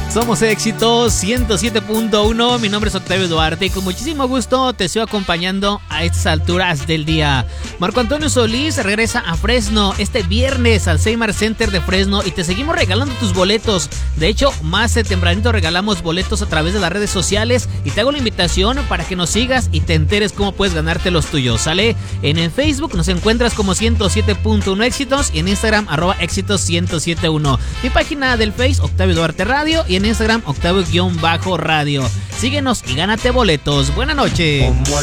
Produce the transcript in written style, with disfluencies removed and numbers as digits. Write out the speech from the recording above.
Somos Éxitos 107.1, mi nombre es Octavio Duarte y con muchísimo gusto te estoy acompañando a estas alturas del día. Marco Antonio Solís regresa a Fresno este viernes al Seymour Center de Fresno y te seguimos regalando tus boletos. De hecho, más tempranito regalamos boletos a través de las redes sociales y te hago la invitación para que nos sigas y te enteres cómo puedes ganarte los tuyos, ¿sale? En el Facebook nos encuentras como 107.1 Éxitos y en Instagram @éxitos 1071. Mi página del Face, Octavio Duarte Radio, y en Instagram Octavio-radio. Síguenos y gánate boletos. Buenas noches.